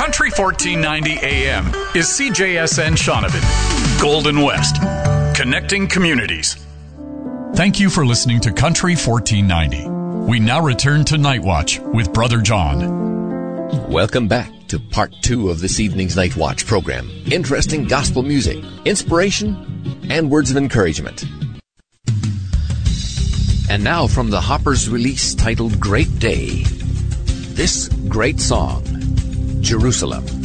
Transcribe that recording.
Country 1490 AM is CJSN Shaunavon, Golden West, connecting communities. Thank you for listening to Country 1490. We now return to Night Watch with Brother John. Welcome back to part 2 of this evening's Night Watch program. Interesting gospel music, inspiration, and words of encouragement. And now from the Hoppers release titled Great Day, this great song, Jerusalem.